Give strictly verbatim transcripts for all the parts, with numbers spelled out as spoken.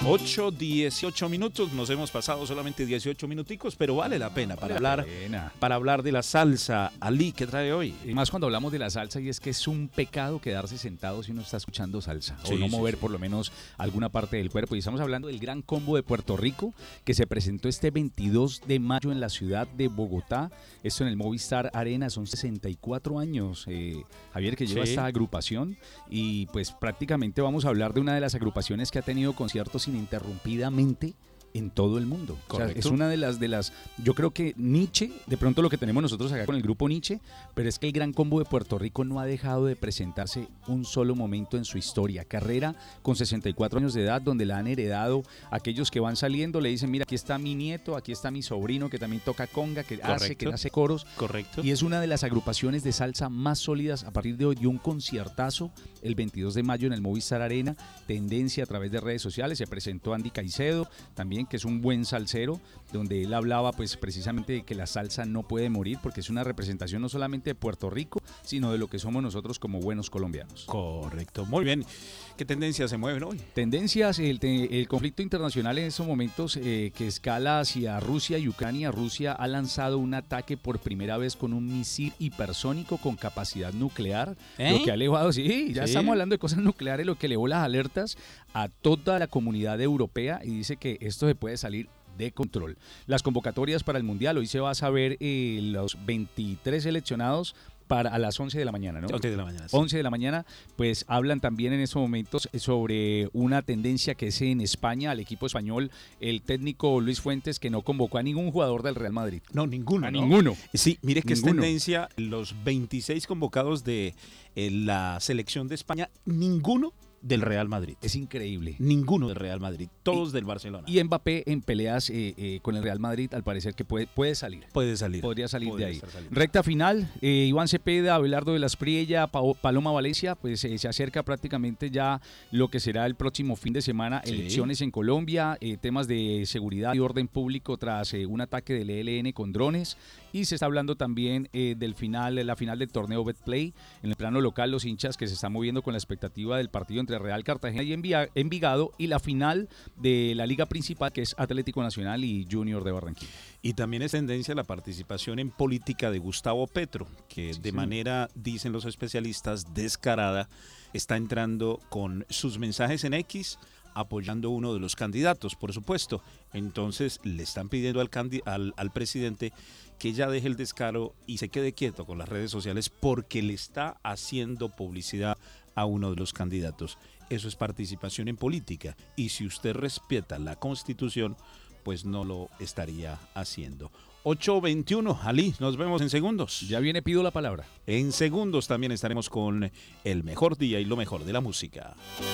ocho, dieciocho minutos, nos hemos pasado solamente dieciocho minuticos, pero vale la pena para hablar, pena. para hablar de la salsa. Ali, ¿qué trae hoy? Y más cuando hablamos de la salsa, y es que es un pecado quedarse sentado si uno está escuchando salsa, Sí, o no sí, mover sí. por lo menos alguna parte del cuerpo. Y estamos hablando del Gran Combo de Puerto Rico, que se presentó este veintidós de mayo en la ciudad de Bogotá. Esto en el Movistar Arena, son sesenta y cuatro años, eh, Javier, que lleva Sí. esta agrupación, y pues prácticamente vamos a hablar de una de las agrupaciones que ha tenido conciertos ininterrumpidamente en todo el mundo. O sea, Correcto. es una de las de las yo creo que Nietzsche, de pronto lo que tenemos nosotros acá con el grupo Nietzsche, pero es que el Gran Combo de Puerto Rico no ha dejado de presentarse un solo momento en su historia. Carrera con sesenta y cuatro años de edad, donde la han heredado aquellos que van saliendo, le dicen, mira, aquí está mi nieto, aquí está mi sobrino que también toca conga, que hace, Correcto. que hace coros. Correcto. Y es una de las agrupaciones de salsa más sólidas a partir de hoy. Dio un conciertazo el veintidós de mayo en el Movistar Arena, tendencia a través de redes sociales. Se presentó Andy Caicedo, también, que es un buen salsero, donde él hablaba pues precisamente de que la salsa no puede morir, porque es una representación no solamente de Puerto Rico, sino de lo que somos nosotros como buenos colombianos. Correcto, muy bien. ¿Qué tendencias se mueven hoy? Tendencias, el, te- el conflicto internacional en estos momentos eh, que escala hacia Rusia y Ucrania. Rusia ha lanzado un ataque por primera vez con un misil hipersónico con capacidad nuclear, ¿Eh? lo que ha elevado, sí, ya Sí. estamos hablando de cosas nucleares, lo que elevó las alertas a toda la comunidad europea, y dice que esto se puede salir de control. Las convocatorias para el Mundial, hoy se va a saber eh, los veintitrés seleccionados para a las once de la mañana, ¿no? once de la mañana. sí. once de la mañana, pues hablan también en estos momentos sobre una tendencia que es en España, al equipo español, el técnico Luis Fuentes, que no convocó a ningún jugador del Real Madrid. No, ninguno. A ¿no? ninguno. Sí, mire que es Ninguno. tendencia, los veintiséis convocados de eh, la selección de España, ninguno del Real Madrid. Es increíble. Ninguno del Real Madrid, todos del Barcelona. Y Mbappé en peleas eh, eh, con el Real Madrid, al parecer que puede, puede salir. puede salir. Podría salir Podría de ahí. estar saliendo. Recta final, eh, Iván Cepeda, Abelardo de la Espriella, Pa- Paloma Valencia, pues eh, se acerca prácticamente ya lo que será el próximo fin de semana, Sí. elecciones en Colombia, eh, temas de seguridad y orden público tras eh, un ataque del E L N con drones, y se está hablando también eh, del final, la final del torneo Betplay. En el plano local, los hinchas que se están moviendo con la expectativa del partido entre Real Cartagena y Envia- Envigado, y la final de la liga principal, que es Atlético Nacional y Junior de Barranquilla. Y también es tendencia la participación en política de Gustavo Petro, que Sí, de sí. manera, dicen los especialistas, descarada, está entrando con sus mensajes en X, apoyando uno de los candidatos, por supuesto. Entonces le están pidiendo al, candi- al, al presidente que ya deje el descaro y se quede quieto con las redes sociales, porque le está haciendo publicidad a uno de los candidatos. Eso es participación en política, y si usted respeta la Constitución, pues no lo estaría haciendo. ocho veintiuno, Ali, nos vemos en segundos. Ya viene, pido la palabra. En segundos también estaremos con el mejor día y lo mejor de la música.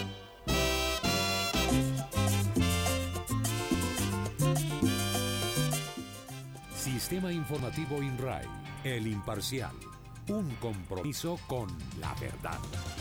Sistema Informativo INRAI, El Imparcial, un compromiso con la verdad.